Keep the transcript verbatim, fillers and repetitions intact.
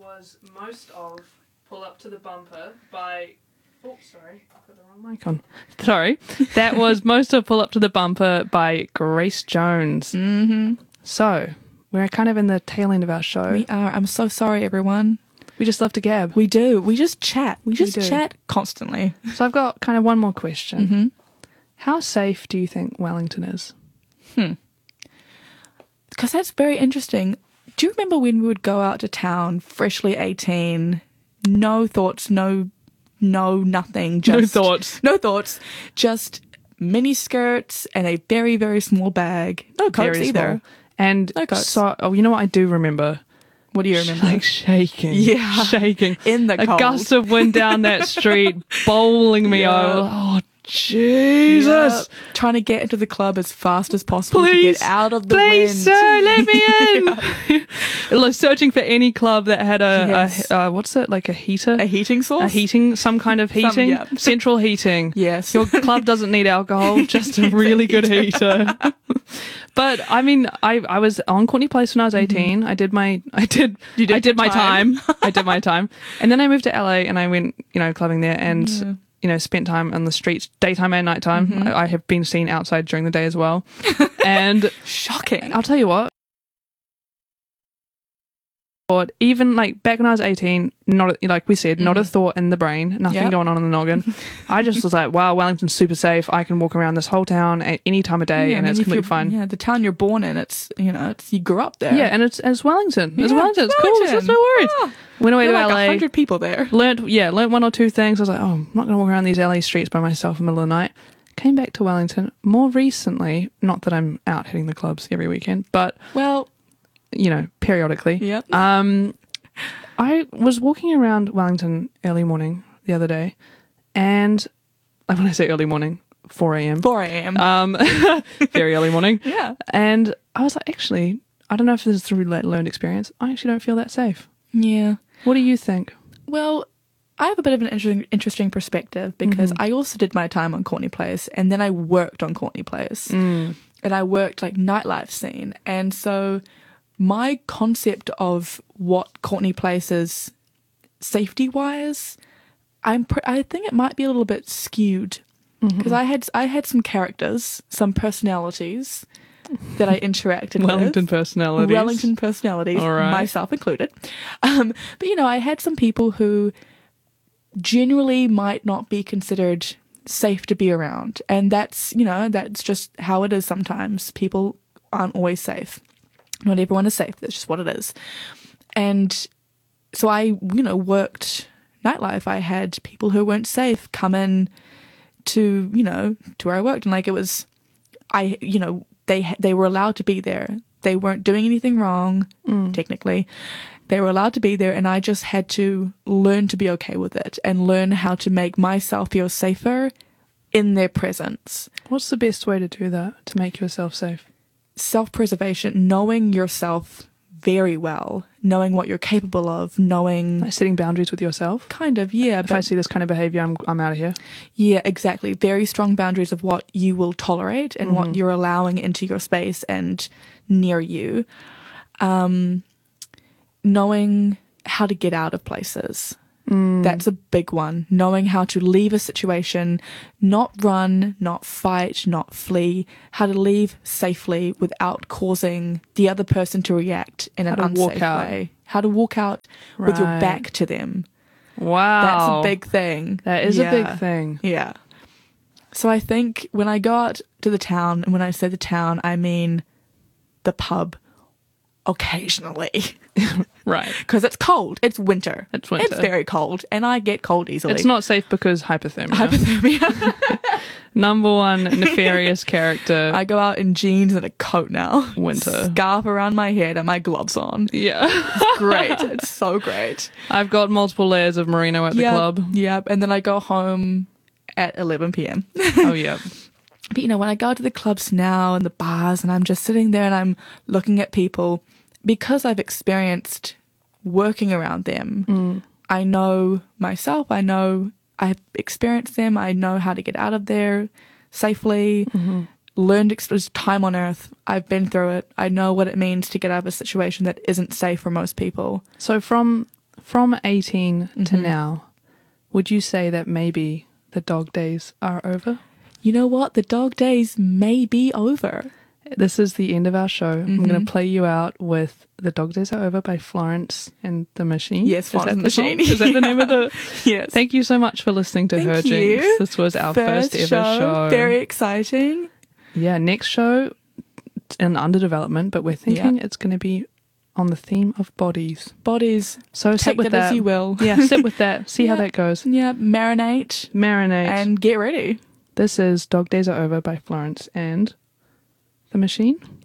was Most of Pull Up to the Bumper by... Oh, sorry. I put the wrong mic on. Sorry. That was Most of Pull Up to the Bumper by Grace Jones. Mm-hmm. So, we're kind of in the tail end of our show. We are. I'm so sorry, everyone. We just love to gab. We do. We just chat. We just We do. chat constantly. So I've got kind of one more question. Mm-hmm. How safe do you think Wellington is? Hmm. Because that's very interesting. Do you remember when we would go out to town, freshly eighteen, no thoughts, no, no, nothing, just No thoughts. no thoughts, just mini skirts and a very, very small bag. No coats Very either. small. And No coats. so, oh, you know what I do remember? What do you remember? Like shaking. Yeah. Shaking. In the A cold. gust of wind down that street, bowling me Yeah. over. Oh, Jesus. Yep. Trying to get into the club as fast as possible Please, to get out of the Please, wind. sir, let me in. Like searching for any club that had a, Yes. a uh, what's it, like a heater? A heating source? A heating, some kind of heating. yeah. Central heating. Yes. Your club doesn't need alcohol, just a really good heater. But I mean, I, I was on Courtney Place when I was eighteen. I did my I did, You did I did your my time. time. I did my time. And then I moved to L A and I went, you know, clubbing there and Yeah. you know, spent time on the streets, daytime and nighttime. Mhm. I, I have been seen outside during the day as well. And Shocking. I'll tell you what. But even like back when I was eighteen, not a, like we said, not a Mhm. thought in the brain, nothing Yep. going on in the noggin. I just was like, wow, Wellington's super safe. I can walk around this whole town at any time of day, Yeah, I and mean, it's if completely you're- fine. Yeah, Yeah, the town you're born in, it's, you know, it's, you grew up there. and it's it's Wellington. It's Yeah, Wellington. It's cool. It's just no worries. Ah, Went away there to are like L A. a hundred people there. Learned, yeah, learned one or two things. I was like, oh, I'm not going to walk around these L A streets by myself in the middle of the night. Came back to Wellington more recently. Not that I'm out hitting the clubs every weekend, but Well, you know, periodically. yep. Um, I was walking around Wellington early morning the other day, and like when I say early morning, four a.m. four a.m. Um, very early morning. yeah. And I was like, actually, I don't know if this is through le- learned experience. I actually don't feel that safe. Yeah. What do you think? Well, I have a bit of an interesting, interesting perspective because Mhm. I also did my time on Courtney Place and then I worked on Courtney Place Mm. and I worked like nightlife scene. And so my concept of what Courtney Place is safety wise, I'm pr- I think it might be a little bit skewed because I had I had some characters, some personalities that I interacted Wellington with. personalities. Wellington personalities, All right. myself included. Um, but you know, I had some people who generally might not be considered safe to be around, and that's you know that's just how it is. Sometimes people aren't always safe. Not everyone is safe. That's just what it is. And so I, you know, worked nightlife. I had people who weren't safe come in to, you know, to where I worked, and like it was, I, you know, they they were allowed to be there. They weren't doing anything wrong, Mm. technically. They were allowed to be there, and I just had to learn to be okay with it and learn how to make myself feel safer in their presence. What's the best way to do that to make yourself safe? Self-preservation, knowing yourself very well, knowing what you're capable of, knowing Like setting boundaries with yourself. kind of, yeah, If I but see this kind of behavior, I'm I'm out of here. yeah, exactly. Very strong boundaries of what you will tolerate and Mhm. what you're allowing into your space and near you. Um, knowing how to get out of places. Mm. That's a big one. Knowing how to leave a situation, not run, not fight, not flee, how to leave safely without causing the other person to react in How an to unsafe walk out. way. How to walk out with your Right. back to them. Wow. That's a big thing. That is Yeah. a big thing. Yeah. So I think when I go out to the town, and when I say the town, I mean the pub occasionally. Right. Because it's cold. It's winter. It's winter. It's very cold, and I get cold easily. It's not safe because hypothermia. hypothermia. Number one nefarious character. I go out in jeans and a coat now. Winter. Scarf around my head and my gloves on. yeah. Great. It's so great. I've got multiple layers of merino at the Yep, club. Yep. And then I go home at eleven p.m. Oh, yeah. But, you know, when I go to the clubs now and the bars and I'm just sitting there and I'm looking at people, because I've experienced working around them, Mm. I know myself, I know I've experienced them, I know how to get out of there safely, Mm-hmm. learned ex- time on earth, I've been through it, I know what it means to get out of a situation that isn't safe for most people. So from from eighteen to Mhm. now, would you say that maybe the dog days are over? You know what? The dog days may be over. This is the end of our show. I'm going Mhm. to play you out with The Dog Days Are Over by Florence and the Machine. Yes, Is Florence that and the the song? Machine. Is that the name of the... Yes. Thank you so much for listening to Thank Her you. Jinx. This was our first, ever show. Very exciting. Yeah, next show in under development, but we're thinking it's going to be on the theme of bodies. Bodies. So sit Take with that as that. you will. Yeah, sit with that. See how Yeah. that goes. Yeah, marinate Marinate. and get ready. This is Dog Days Are Over by Florence and the Machine.